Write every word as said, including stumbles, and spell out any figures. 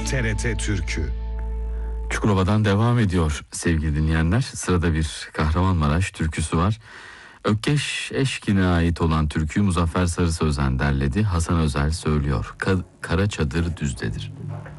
T R T Türkü. Çukurova'dan devam ediyor sevgili dinleyenler. Sırada bir Kahramanmaraş türküsü var. Ökkeş Eşkin'e ait olan türküyü Muzaffer Sarı Sözen derledi. Hasan Özel söylüyor. Ka- Kara Çadır Düzdedir.